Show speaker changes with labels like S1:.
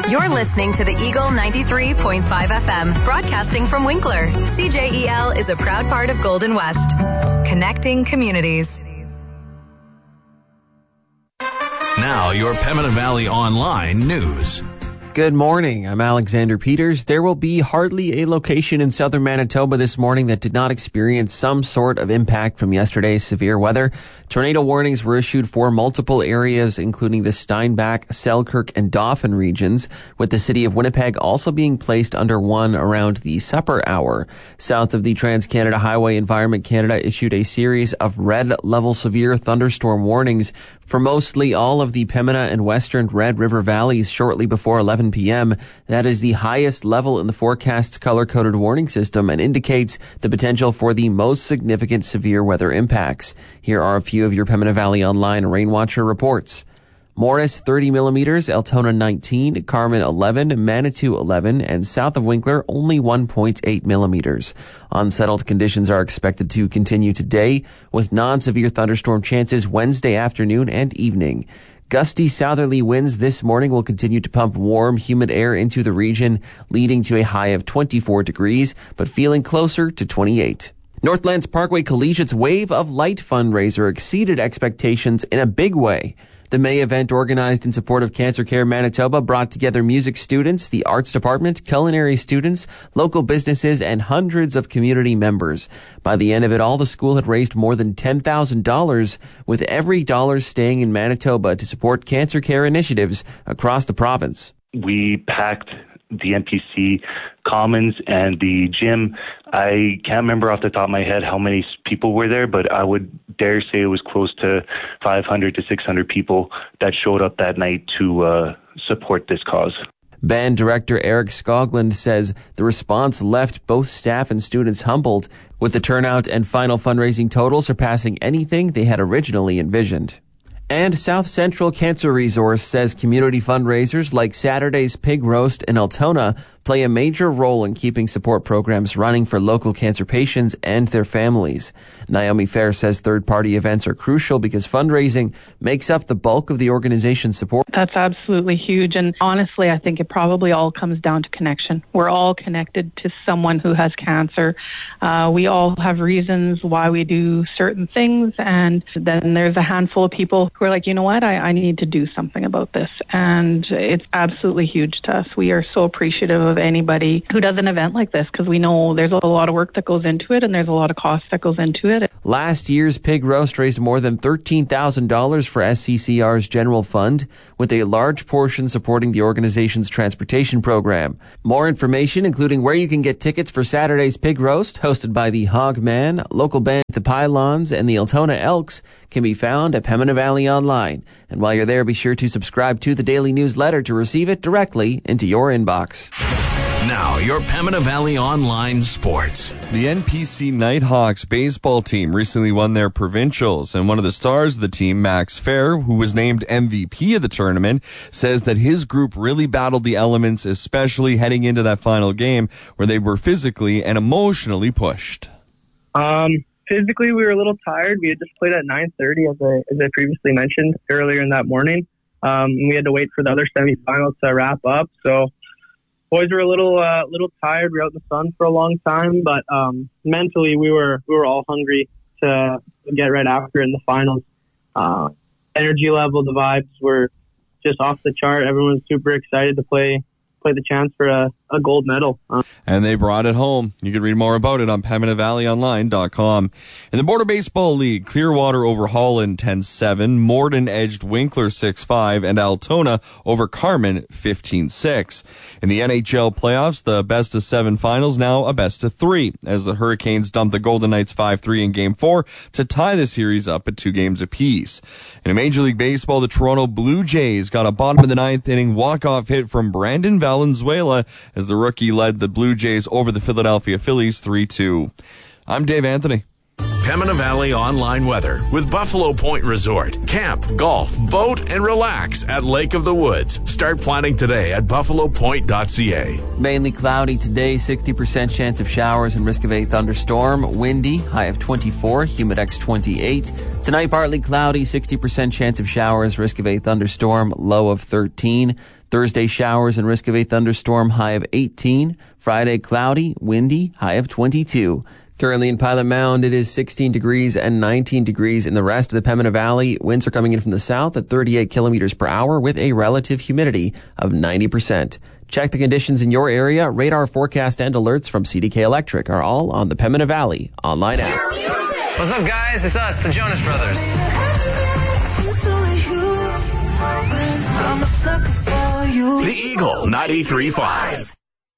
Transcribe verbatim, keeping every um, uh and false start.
S1: You're listening to the Eagle ninety-three point five F M, broadcasting from Winkler. C J E L is a proud part of Golden West, connecting communities.
S2: Now, your Pembina Valley Online news.
S3: Good morning. I'm Alexander Peters. There will be hardly a location in southern Manitoba this morning that did not experience some sort of impact from yesterday's severe weather. Tornado warnings were issued for multiple areas, including the Steinbach, Selkirk, and Dauphin regions, with the city of Winnipeg also being placed under one around the supper hour. South of the Trans-Canada Highway, Environment Canada issued a series of red-level severe thunderstorm warnings for mostly all of the Pembina and western Red River valleys shortly before eleven p.m. That is the highest level in the forecast's color-coded warning system and indicates the potential for the most significant severe weather impacts. Here are a few of your Pembina Valley Online Rain Watcher reports. Morris thirty millimeters, Altona nineteen, Carmen eleven, Manitou eleven, and south of Winkler only one point eight millimeters. Unsettled conditions are expected to continue today with non-severe thunderstorm chances Wednesday afternoon and evening. Gusty southerly winds this morning will continue to pump warm, humid air into the region, leading to a high of twenty-four degrees, but feeling closer to twenty-eight. Northlands Parkway Collegiate's Wave of Light fundraiser exceeded expectations in a big way. The May event, organized in support of Cancer Care Manitoba, brought together music students, the arts department, culinary students, local businesses, and hundreds of community members. By the end of it all, the school had raised more than ten thousand dollars, with every dollar staying in Manitoba to support cancer care initiatives across the province.
S4: We packed the N P C Commons and the gym. I can't remember off the top of my head how many people were there, but I would dare say it was close to five hundred to six hundred people that showed up that night to uh, support this cause.
S3: Band director Eric Skoglund says the response left both staff and students humbled, with the turnout and final fundraising total surpassing anything they had originally envisioned. And South Central Cancer Resource says community fundraisers like Saturday's Pig Roast in Altona play a major role in keeping support programs running for local cancer patients and their families. Naomi Fair says third-party events are crucial because fundraising makes up the bulk of the organization's support.
S5: That's absolutely huge. And honestly, I think it probably all comes down to connection. We're all connected to someone who has cancer. Uh, we all have reasons why we do certain things. And then there's a handful of people who are like, you know what, I, I need to do something about this. And it's absolutely huge to us. We are so appreciative of anybody who does an event like this because we know there's a lot of work that goes into it and there's a lot of cost that goes into it.
S3: Last year's Pig Roast raised more than thirteen thousand dollars for S C C R's general fund, with a large portion supporting the organization's transportation program. More information, including where you can get tickets for Saturday's Pig Roast, hosted by the Hog Man, local band The Pylons, and the Altona Elks, can be found at Pembina Valley Online. And while you're there, be sure to subscribe to the daily newsletter to receive it directly into your inbox.
S2: Now, your Pembina Valley Online Sports.
S6: The N P C Nighthawks baseball team recently won their provincials, and one of the stars of the team, Max Fair, who was named M V P of the tournament, says that his group really battled the elements, especially heading into that final game where they were physically and emotionally pushed.
S7: Um, physically, we were a little tired. We had just played at nine thirty, as I, as I previously mentioned earlier in that morning. Um, we had to wait for the other semifinals to wrap up, so boys were a little, uh, little tired. We were out in the sun for a long time, but um, mentally we were we were all hungry to get right after in the finals. Uh, energy level, the vibes were just off the chart. Everyone was super excited to play play the chance for a, a gold medal. Uh,
S6: and they brought it home. You can read more about it on Pembina Valley Online dot com. In the Border Baseball League, Clearwater over Holland ten seven, Morden edged Winkler six five, and Altona over Carmen fifteen six. In the N H L playoffs, the best of seven finals now a best of three, as the Hurricanes dumped the Golden Knights five three in Game four to tie the series up at two games apiece. In Major League Baseball, the Toronto Blue Jays got a bottom of the ninth inning walk-off hit from Brandon Valenzuela as the rookie led the Blue Jays over the Philadelphia Phillies three two. I'm Dave Anthony.
S2: Pembina Valley online weather with Buffalo Point Resort. Camp, golf, boat, and relax at Lake of the Woods. Start planning today at buffalo point dot c a.
S3: Mainly cloudy today, sixty percent chance of showers and risk of a thunderstorm. Windy, high of twenty-four, Humidex twenty-eight. Tonight, partly cloudy, sixty percent chance of showers, risk of a thunderstorm, low of thirteen. Thursday, showers and risk of a thunderstorm, high of eighteen. Friday, cloudy, windy, high of twenty-two. Currently in Pilot Mound, it is sixteen degrees and nineteen degrees in the rest of the Pembina Valley. Winds are coming in from the south at thirty-eight kilometers per hour with a relative humidity of ninety percent. Check the conditions in your area. Radar forecast and alerts from C D K Electric are all on the Pembina Valley online app.
S8: What's up, guys? It's us, the Jonas Brothers.
S2: The Eagle ninety-three point five.